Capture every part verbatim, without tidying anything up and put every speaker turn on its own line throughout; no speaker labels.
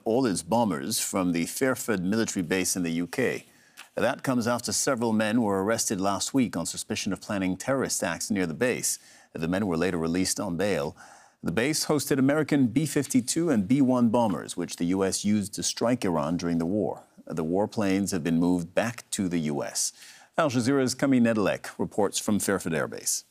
all its bombers from the Fairford military base in the U K. That comes after several men were arrested last week on suspicion of planning terrorist acts near the base. The men were later released on bail. The base hosted American B fifty-two and B one bombers, which the U S used to strike Iran during the war. The warplanes have been moved back to the U S. Al Jazeera's Camille Nedelec reports from Fairford Air Base.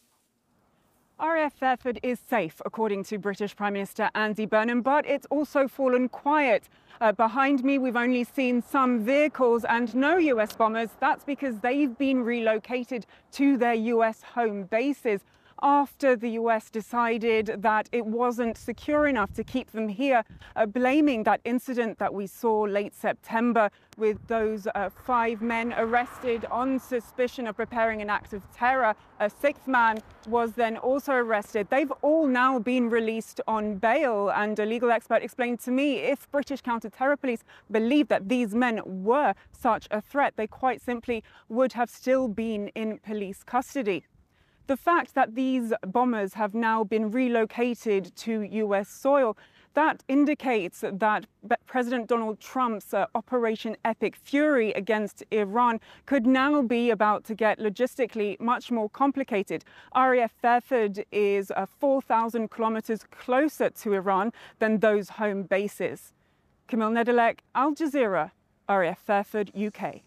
R A F Fairford is safe, according to British Prime Minister Andy Burnham, but it's also fallen quiet. Uh, behind me, we've only seen some vehicles and no U S bombers. That's because they've been relocated to their U S home bases after the U S decided that it wasn't secure enough to keep them here, uh, blaming that incident that we saw late September with those uh, five men arrested on suspicion of preparing an act of terror. A sixth man was then also arrested. They've all now been released on bail, and a legal expert explained to me if British counter-terror police believed that these men were such a threat, they quite simply would have still been in police custody. The fact that these bombers have now been relocated to U S soil, that indicates that President Donald Trump's uh, Operation Epic Fury against Iran could now be about to get logistically much more complicated. R A F Fairford is uh, four thousand kilometers closer to Iran than those home bases. Camille Nedelec, Al Jazeera, R A F Fairford, U K.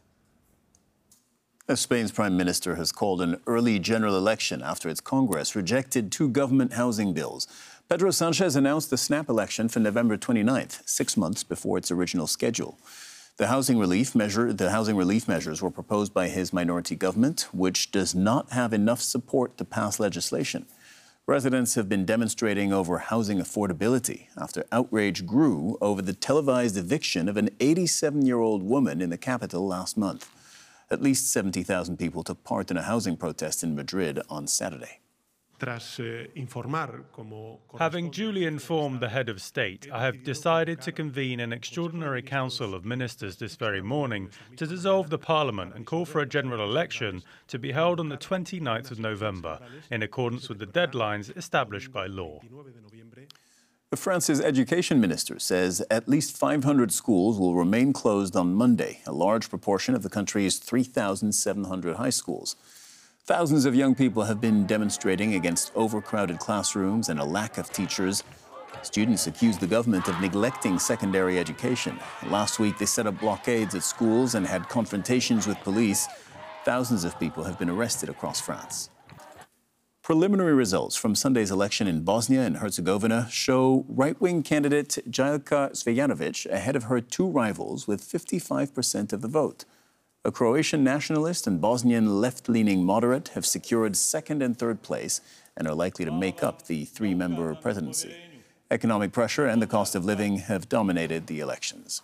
Spain's prime minister has called an early general election after its Congress rejected two government housing bills. Pedro Sanchez announced the snap election for November twenty-ninth, six months before its original schedule. The housing relief measure, the housing relief measures were proposed by his minority government, which does not have enough support to pass legislation. Residents have been demonstrating over housing affordability after outrage grew over the televised eviction of an eighty-seven-year-old woman in the capital last month. At least seventy thousand people took part in a housing protest in Madrid on Saturday.
Having duly informed the head of state, I have decided to convene an extraordinary council of ministers this very morning to dissolve the parliament and call for a general election to be held on the twenty-ninth of November, in accordance with the deadlines established by law.
France's education minister says at least five hundred schools will remain closed on Monday, a large proportion of the country's three thousand seven hundred high schools. Thousands of young people have been demonstrating against overcrowded classrooms and a lack of teachers. Students accuse the government of neglecting secondary education. Last week, they set up blockades at schools and had confrontations with police. Thousands of people have been arrested across France. Preliminary results from Sunday's election in Bosnia and Herzegovina show right-wing candidate Jajka Svejanovic ahead of her two rivals with fifty-five percent of the vote. A Croatian nationalist and Bosnian left-leaning moderate have secured second and third place and are likely to make up the three-member presidency. Economic pressure and the cost of living have dominated the elections.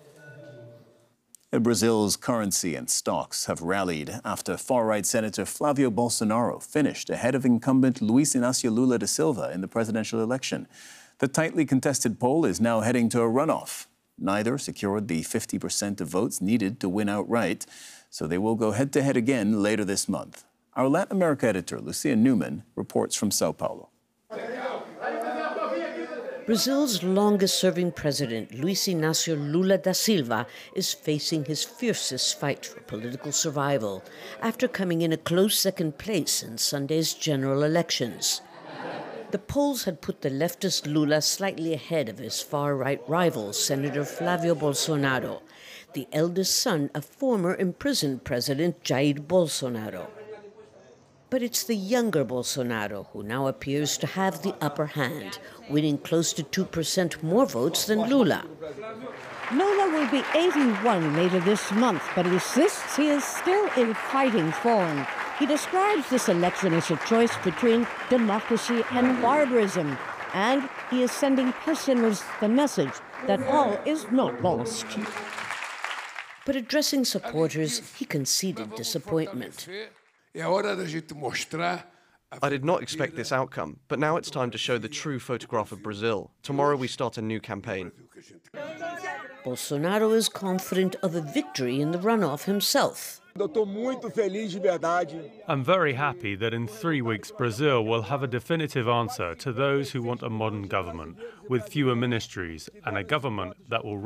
Brazil's currency and stocks have rallied after far-right Senator Flavio Bolsonaro finished ahead of incumbent Luiz Inácio Lula da Silva in the presidential election. The tightly contested poll is now heading to a runoff. Neither secured the fifty percent of votes needed to win outright, so they will go head-to-head again later this month. Our Latin America editor, Lucia Newman, reports from Sao Paulo.
Brazil's longest-serving president, Luiz Inácio Lula da Silva, is facing his fiercest fight for political survival after coming in a close second place in Sunday's general elections. The polls had put the leftist Lula slightly ahead of his far-right rival, Senator Flavio Bolsonaro, the eldest son of former imprisoned President Jair Bolsonaro. But it's the younger Bolsonaro who now appears to have the upper hand, winning close to two percent more votes than Lula.
Lula will be eighty-one later this month, but insists he is still in fighting form. He describes this election as a choice between democracy and barbarism, and he is sending prisoners the message that all is not lost.
But addressing supporters, he conceded disappointment.
I did not expect this outcome, but now it's time to show the true photograph of Brazil. Tomorrow we start a new campaign.
Bolsonaro is confident of a victory in the runoff himself.
I'm very happy that in three weeks Brazil will have a definitive answer to those who want a modern government with fewer ministries and a government that will